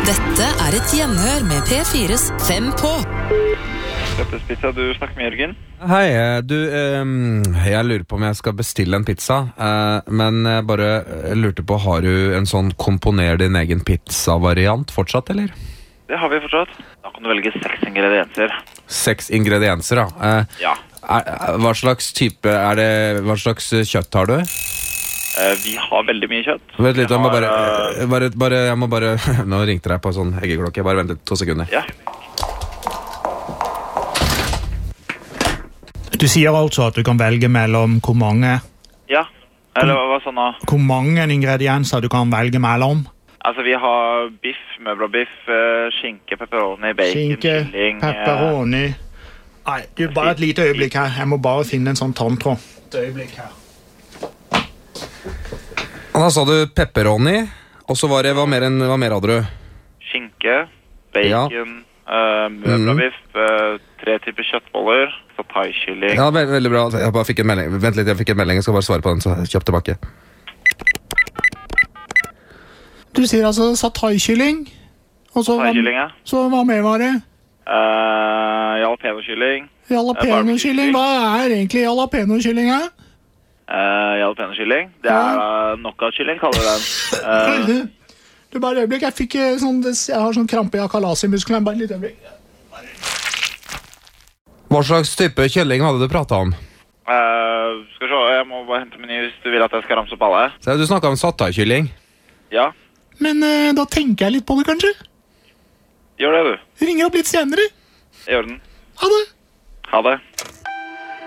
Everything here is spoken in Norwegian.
Dette et gjenhør med P4's 5 på. Peppers Pizza, du snakker med Jørgen. Hei, jeg lurer på om jeg skal bestille en pizza, men jeg bare lurte på, har du en sånn komponer din egen pizza-variant fortsatt, eller? Det har vi fortsatt. Da kan du velge 6 ingredienser. 6 ingredienser, da. Ja. Hva slags type hva slags kjøtt har du? Vi har veldig mye kjøtt. Vent litt, jeg må bare nå ringte deg på sånn eggeklokke. Bare vent litt 2 sekunder. Ja. Du sier altså at du kan velge mellom hvor mange? Ja, eller hva sånn da? Hvor mange ingredienser du kan velge mellom? Altså, vi har biff, møblerbiff, skinke, pepperoni, bacon, kylling. Pepperoni. Nei, du, bare et lite øyeblikk her. Jeg må bare finne en sånn tanntråd. Et øyeblikk her. Og da sa du pepperoni, og så var det, hva mer hadde du? Skinke, bacon, møblerbiff, 3 typer kjøttboller, satai-kylling. Ja, veldig bra. Jeg bare fikk en melding. Vent litt, jeg fikk en melding. Jeg skal bare svare på den, så kjøp tilbake. Du sier altså satai-kylling. Satai-kylling, ja. Så hva mer var det? Jalapeno-kylling. Jalapeno-kylling? Hva egentlig jalapeno-kylling her? Jalapeno-kylling. Det knockout-kylling, kaller vi den. Du, bare et øyeblikk. Jeg har sånn krampe i akalasi-muskelen. Bare et lite øyeblikk. Hva slags type kylling hadde du pratet om? Skal vi se, jeg må bare hente meny hvis du vil at jeg skal ramse opp alle. Så du snakket om satai-kylling. Ja. Men da tenker jeg litt på det, kanskje? Gjør det, du. Ringer opp litt senere. I orden. Ha det. Ha det.